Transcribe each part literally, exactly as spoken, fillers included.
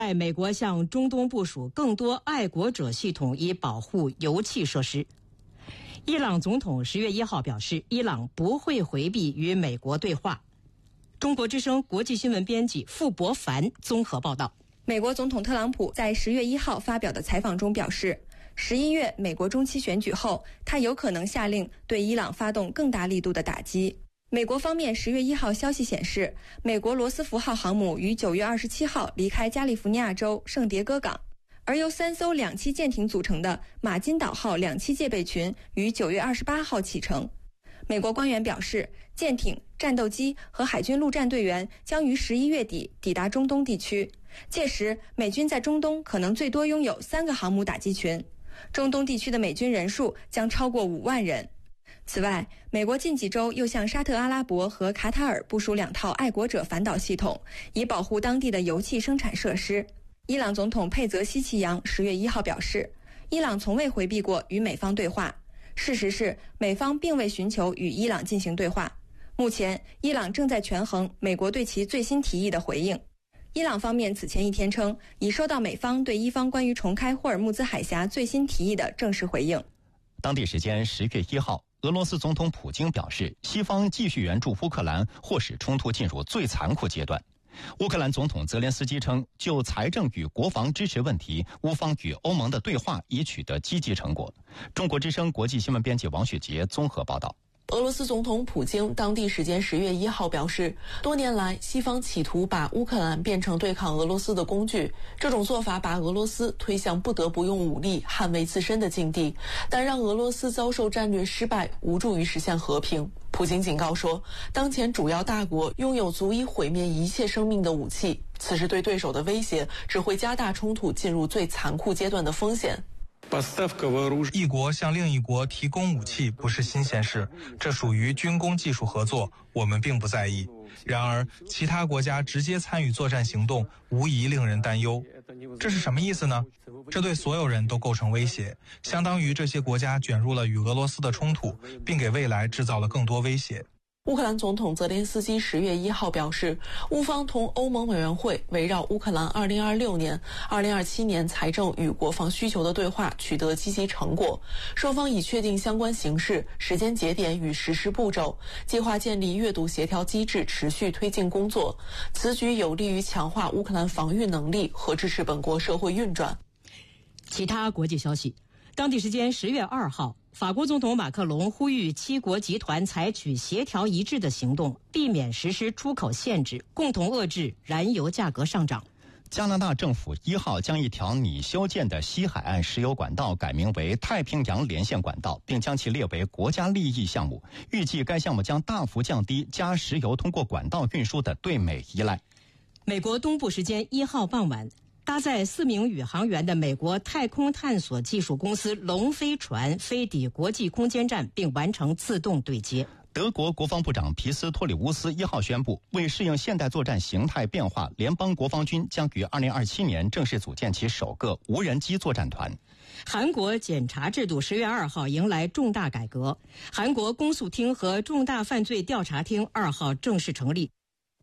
在美国向中东部署更多爱国者系统，以保护油气设施。伊朗总统十月一号表示，伊朗不会回避与美国对话。中国之声国际新闻编辑傅博凡综合报道。 美国总统特朗普在十月一号发表的采访中表示，十一月美国中期选举后，他有可能下令对伊朗发动更大力度的打击。美国方面十月一号消息显示，美国罗斯福号航母于九月二十七号离开加利福尼亚州圣迭戈港，而由三艘两栖舰艇组成的马金岛号两栖戒备群于九月二十八号启程。美国官员表示，舰艇、战斗机和海军陆战队员将于十一月底抵达中东地区，届时美军在中东可能最多拥有三个航母打击群，中东地区的美军人数将超过五万人。此外，美国近几周又向沙特阿拉伯和卡塔尔部署两套爱国者反导系统，以保护当地的油气生产设施。伊朗总统佩泽西奇扬十月一号表示，伊朗从未回避过与美方对话。事实是，美方并未寻求与伊朗进行对话。目前，伊朗正在权衡美国对其最新提议的回应。伊朗方面此前一天称，已收到美方对伊方关于重开霍尔木兹海峡最新提议的正式回应。 当地时间十月一号，俄罗斯总统普京表示，西方继续援助乌克兰，或使冲突进入最残酷阶段。乌克兰总统泽连斯基称，就财政与国防支持问题，乌方与欧盟的对话已取得积极成果。中国之声国际新闻编辑王雪杰综合报道。 俄罗斯总统普京当地时间十月一号表示，多年来西方企图把乌克兰变成对抗俄罗斯的工具，这种做法把俄罗斯推向不得不用武力捍卫自身的境地，但让俄罗斯遭受战略失败，无助于实现和平。普京警告说，当前主要大国拥有足以毁灭一切生命的武器，此时对对手的威胁只会加大冲突进入最残酷阶段的风险。 一国向另一国提供武器不是新鲜事，这属于军工技术合作，我们并不在意。然而，其他国家直接参与作战行动，无疑令人担忧。这是什么意思呢？这对所有人都构成威胁，相当于这些国家卷入了与俄罗斯的冲突，并给未来制造了更多威胁。 乌克兰总统泽连斯基十月一号表示，乌方同欧盟委员会围绕乌克兰二零二六年、二零二七年财政与国防需求的对话取得积极成果，双方已确定相关形势、时间节点与实施步骤，计划建立阅读协调机制，持续推进工作。此举有利于强化乌克兰防御能力和支持本国社会运转。 其他国际消息，当地时间十月二号，法国总统马克龙呼吁七国集团采取协调一致的行动，避免实施出口限制，共同遏制燃油价格上涨。 加拿大政府一号将一条拟修建的西海岸石油管道改名为太平洋连线管道，并将其列为国家利益项目。预计该项目将大幅降低加石油通过管道运输的对美依赖。 美国东部时间一号傍晚，搭载四名宇航员的美国太空探索技术公司龙飞船飞抵国际空间站，并完成自动对接。 德国国防部长皮斯托里乌斯一号宣布，为适应现代作战形态变化，联邦国防军将于二零二七年正式组建其首个无人机作战团。 韩国检察制度十月二号迎来重大改革，韩国公诉厅和重大犯罪调查厅二号正式成立。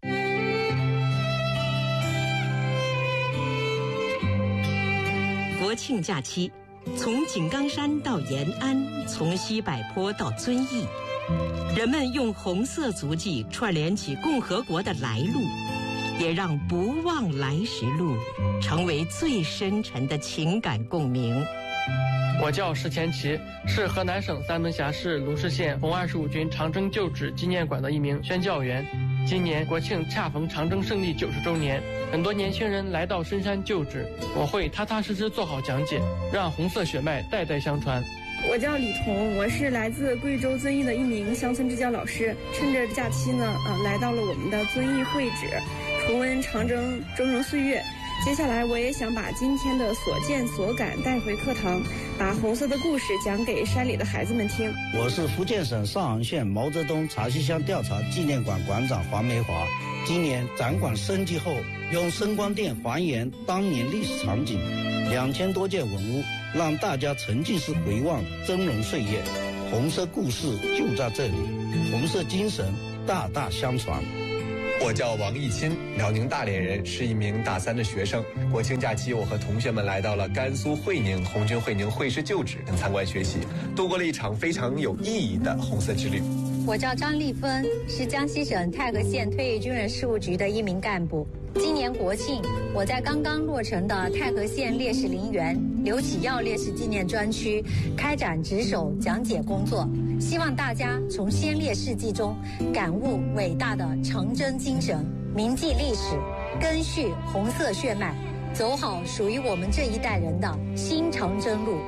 国庆假期，从井冈山到延安，从西柏坡到遵义，人们用红色足迹串联起共和国的来路，也让不忘来时路成为最深沉的情感共鸣。 我叫石前奇，是河南省三门峡市鲁氏县红二十五军长征旧址纪念馆的一名宣教员。今年国庆恰逢长征胜利九十周年，很多年轻人来到深山旧址，我会踏踏实实做好讲解，让红色血脉代代相传。 我叫李彤，我是来自贵州遵义的一名乡村支教老师。趁着假期呢，啊，来到了我们的遵义会址，重温长征峥嵘岁月。接下来我也想把今天的所见所感带回课堂，把红色的故事讲给山里的孩子们听。 我是福建省上杭县毛泽东茶溪乡调查纪念馆馆长黄梅华。今年展馆升级后，用声光电还原当年历史场景，两千多件文物，让大家沉浸式回望峥嵘岁月。红色故事就在这里，红色精神大大相传。 我叫王义钦，辽宁大连人，是一名大三的学生。国庆假期，我和同学们来到了甘肃会宁红军会宁会师旧址等参观学习，度过了一场非常有意义的红色之旅。 我叫张丽芬，是江西省太和县退役军人事务局的一名干部。今年国庆，我在刚刚落成的太和县烈士陵园刘启耀烈士纪念专区开展值守讲解工作，希望大家从先烈事迹中感悟伟大的长征精神，铭记历史，根续红色血脉，走好属于我们这一代人的新长征路。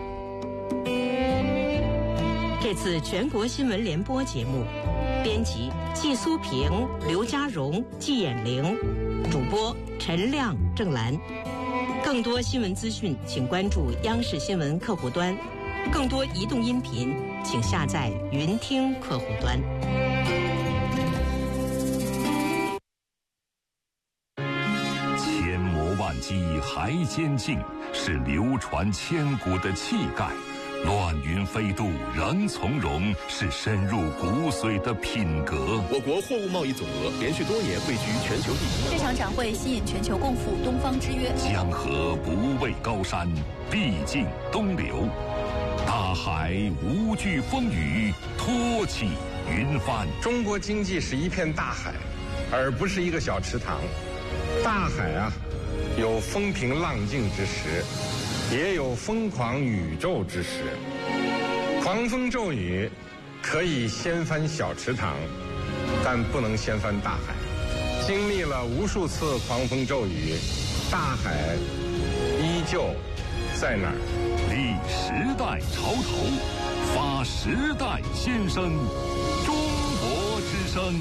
这次全国新闻联播节目，编辑季苏平、刘家荣、季衍玲，主播陈亮、郑兰。更多新闻资讯，请关注央视新闻客户端；更多移动音频，请下载云听客户端。 千磨万击还坚劲，是流传千古的气概。乱云飞渡仍从容，是深入骨髓的品格。 我国货物贸易总额连续多年位居全球第一。 这场展会吸引全球共赴东方之约。 江河不畏高山，必尽东流。大海无惧风雨，托起云帆。 中国经济是一片大海，而不是一个小池塘。大海啊，有风平浪静之时，也有疯狂宇宙之时。狂风骤雨可以掀翻小池塘，但不能掀翻大海。经历了无数次狂风骤雨，大海依旧在那儿。 立时代潮头，发时代先声。中国之声。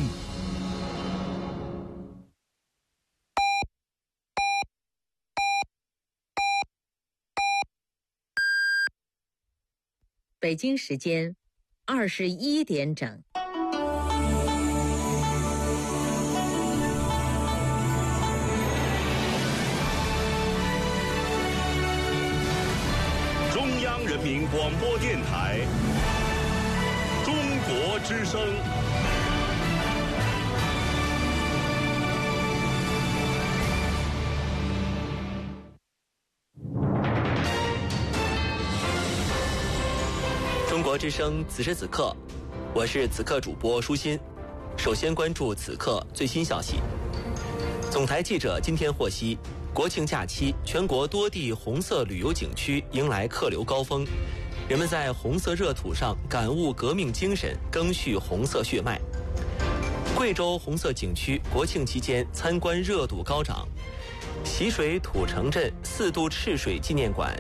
北京时间二十一点整。 中央人民广播电台中国之声。 中国之声，此时此刻，我是此刻主播舒心。首先关注此刻最新消息。总台记者今天获悉，国庆假期全国多地红色旅游景区迎来客流高峰，人们在红色热土上感悟革命精神，赓续红色血脉。贵州红色景区国庆期间参观热度高涨，习水土城镇四渡赤水纪念馆